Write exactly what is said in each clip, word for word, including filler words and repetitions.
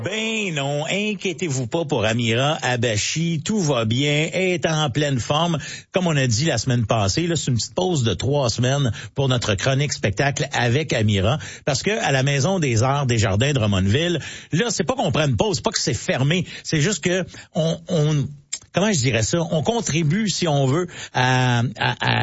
Ben non, inquiétez-vous pas pour Amira Abachi, tout va bien, elle est en pleine forme. Comme on a dit la semaine passée, là, c'est une petite pause de trois semaines pour notre chronique spectacle avec Amira, parce que à la Maison des Arts des Jardins de Drummondville, là, c'est pas qu'on prend une pause, c'est pas que c'est fermé, c'est juste que on... on comment je dirais ça, on contribue, si on veut, à, à,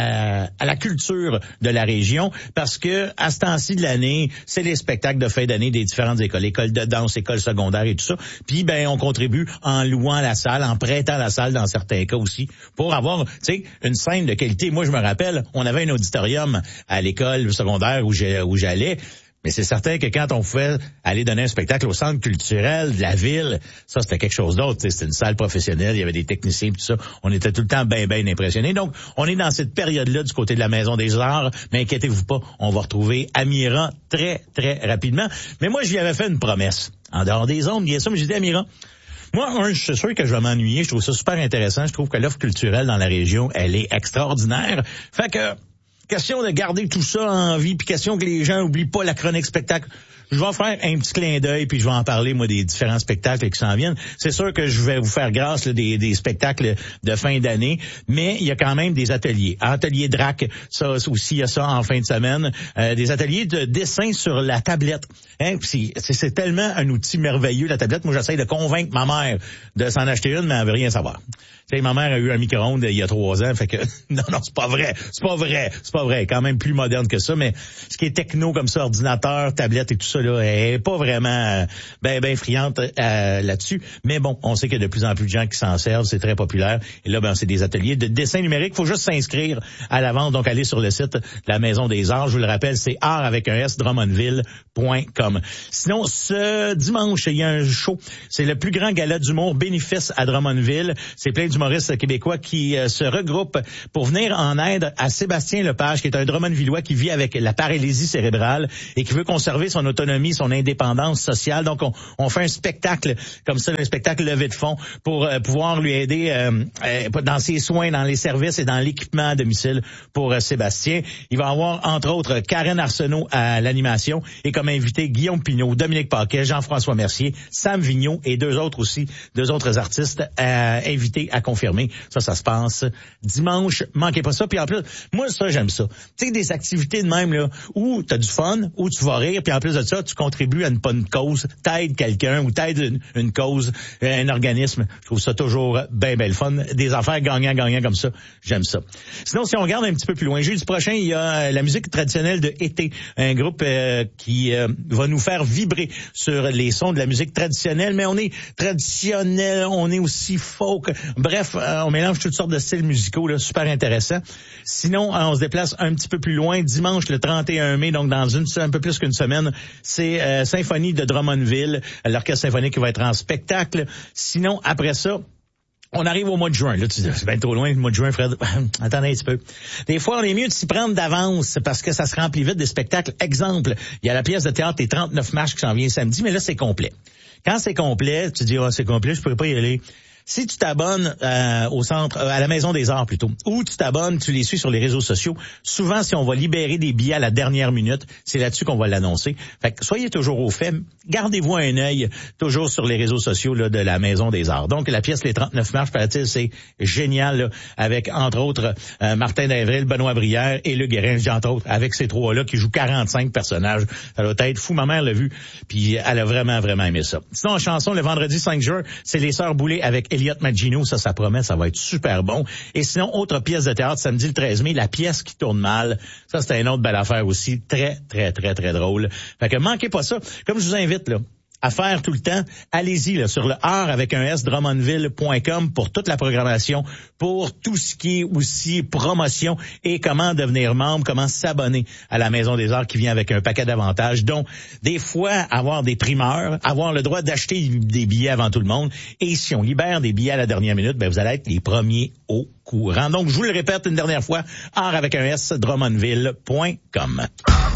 à, à la culture de la région, parce que à ce temps-ci de l'année, c'est les spectacles de fin d'année des différentes écoles, écoles de danse, écoles secondaires et tout ça. Puis, ben, on contribue en louant la salle, en prêtant la salle dans certains cas aussi, pour avoir, tu sais, une scène de qualité. Moi, je me rappelle, on avait un auditorium à l'école secondaire où j'ai, où j'allais. Mais c'est certain que quand on pouvait aller donner un spectacle au centre culturel de la ville, ça, c'était quelque chose d'autre. C'était une salle professionnelle, il y avait des techniciens et tout ça. On était tout le temps bien, bien impressionnés. Donc, on est dans cette période-là du côté de la Maison des Arts. Mais inquiétez-vous pas, on va retrouver Amira très, très rapidement. Mais moi, je lui avais fait une promesse. En dehors des ondes, bien sûr, mais j'ai dit, Amira, moi, un, je suis sûr que je vais m'ennuyer. Je trouve ça super intéressant. Je trouve que l'offre culturelle dans la région, elle est extraordinaire. Fait que... question de garder tout ça en vie, puis question que les gens oublient pas la chronique spectacle. Je vais faire un petit clin d'œil, puis je vais en parler, moi, des différents spectacles qui s'en viennent. C'est sûr que je vais vous faire grâce là, des, des spectacles de fin d'année, mais il y a quand même des ateliers. Atelier Drac, ça aussi, il y a ça en fin de semaine. Euh, des ateliers de dessin sur la tablette. Hein, c'est, c'est tellement un outil merveilleux, la tablette. Moi, j'essaie de convaincre ma mère de s'en acheter une, mais elle veut rien savoir. Tu sais, ma mère a eu un micro-ondes il y a trois ans, fait que non, non, c'est pas vrai, c'est pas vrai, c'est pas vrai, quand même plus moderne que ça, mais ce qui est techno comme ça, ordinateur, tablette et tout ça, là, elle est pas vraiment euh, ben, ben friante euh, là-dessus, mais bon, on sait qu'il y a de plus en plus de gens qui s'en servent, c'est très populaire, et là, ben, c'est des ateliers de dessin numérique, faut juste s'inscrire à la vente, donc allez sur le site de la Maison des Arts, je vous le rappelle, c'est art avec un S, drummondville point com. Sinon, ce dimanche, il y a un show, c'est le plus grand gala d'humour bénéfice à Drummondville, c'est plein d'humoristes québécois qui euh, se regroupent pour venir en aide à Sébastien Lepage, qui est un Drummondvillois qui vit avec la paralysie cérébrale et qui veut conserver son autonomie, son indépendance sociale. Donc, on, on fait un spectacle comme ça, un spectacle levé de fonds pour euh, pouvoir lui aider euh, euh, dans ses soins, dans les services et dans l'équipement à domicile pour euh, Sébastien. Il va avoir, entre autres, Karen Arsenault à l'animation et comme invité Guillaume Pinault, Dominique Paquet, Jean-François Mercier, Sam Vigneault et deux autres aussi, deux autres artistes euh, invités à confirmer. Ça, ça se passe dimanche. Manquez pas ça. Puis en plus, moi, ça, j'aime ça. Tu sais, des activités de même, là, où t'as du fun, où tu vas rire, puis en plus de ça, tu contribues à une bonne cause, t'aides quelqu'un ou t'aides une, une cause, un organisme. Je trouve ça toujours bien, bien le fun. Des affaires gagnant-gagnant comme ça. J'aime ça. Sinon, si on regarde un petit peu plus loin, jeudi prochain, il y a la musique traditionnelle de Été, un groupe euh, qui euh, va nous faire vibrer sur les sons de la musique traditionnelle, mais on est traditionnel, on est aussi folk. Bref, euh, on mélange toutes sortes de styles musicaux, là, super intéressant. Sinon, on se déplace un petit peu plus loin, dimanche le trente et un mai, donc dans une un peu plus qu'une semaine, c'est euh, Symphonie de Drummondville, l'orchestre symphonique qui va être en spectacle. Sinon, après ça, on arrive au mois de juin. Là, tu dis, c'est bien trop loin, le mois de juin, Fred. Attendez un petit peu. Des fois, on est mieux de s'y prendre d'avance parce que ça se remplit vite des spectacles. Exemple, il y a la pièce de théâtre Les trente-neuf marches qui s'en vient samedi, mais là, c'est complet. Quand c'est complet, tu dis, oh, c'est complet, je pourrais pas y aller. Si tu t'abonnes euh, au centre, euh, à la Maison des Arts plutôt, ou tu t'abonnes, tu les suis sur les réseaux sociaux, souvent si on va libérer des billets à la dernière minute, c'est là-dessus qu'on va l'annoncer. Fait que soyez toujours au fait, gardez-vous un œil toujours sur les réseaux sociaux là, de la Maison des Arts. Donc la pièce Les trente-neuf marches, paraît-il, c'est génial, là, avec entre autres euh, Martin Davril, Benoît Brière et Luc Guérin, entre autres, avec ces trois-là qui jouent quarante-cinq personnages. Ça doit être fou, ma mère l'a vu, puis elle a vraiment, vraiment aimé ça. Sinon, en chanson, le vendredi cinq juin, c'est Les Sœurs Boulay avec Elliot Maggino, ça, ça promet, ça va être super bon. Et sinon, autre pièce de théâtre, samedi le treize mai, La pièce qui tourne mal. Ça, c'est une autre belle affaire aussi, très, très, très, très drôle. Fait que manquez pas ça. Comme je vous invite, là, à faire tout le temps, allez-y là, sur le art avec un S, drummondville point com pour toute la programmation, pour tout ce qui est aussi promotion et comment devenir membre, comment s'abonner à la Maison des Arts qui vient avec un paquet d'avantages, dont des fois avoir des primeurs, avoir le droit d'acheter des billets avant tout le monde, et si on libère des billets à la dernière minute, ben vous allez être les premiers au courant. Donc, je vous le répète une dernière fois, art avec un S, drummondville point com.